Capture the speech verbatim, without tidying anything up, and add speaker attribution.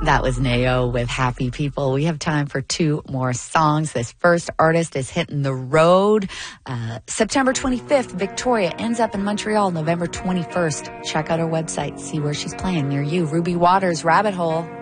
Speaker 1: That was Nao with Happy People. We have time for two more songs. This first artist is hitting the road. Uh, September twenty-fifth, Victoria ends up in Montreal, November twenty-first. Check out her website, see where she's playing near you. Ruby Waters, Rabbit Hole.